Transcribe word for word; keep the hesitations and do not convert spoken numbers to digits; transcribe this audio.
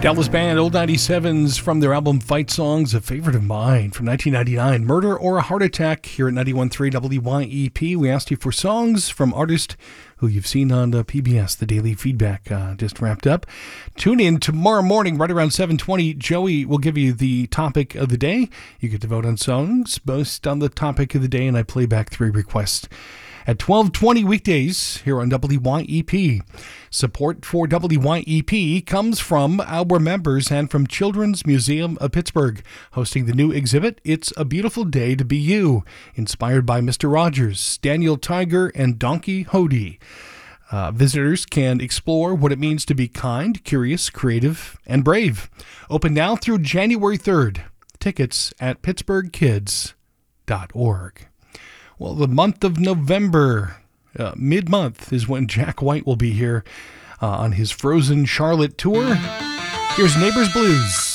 Dallas band Old ninety-sevens from their album Fight Songs, a favorite of mine from nineteen ninety-nine, Murder or a Heart Attack, here at ninety-one point three W Y E P. We asked you for songs from artists who you've seen on uh, P B S. The daily feedback uh, just wrapped up. Tune in tomorrow morning right around seven twenty. Joey will give you the topic of the day. You get to vote on songs based on the topic of the day, and I play back three requests at twelve twenty weekdays here on W Y E P. Support for W Y E P comes from our members and from Children's Museum of Pittsburgh, hosting the new exhibit, It's a Beautiful Day to Be You, inspired by Mister Rogers, Daniel Tiger, and Donkey Hody. Uh, visitors can explore what it means to be kind, curious, creative, and brave. Open now through January third. Tickets at pittsburgh kids dot org. Well, the month of November, uh, mid-month, is when Jack White will be here uh, on his Frozen Charlotte tour. Here's Neighbors Blues.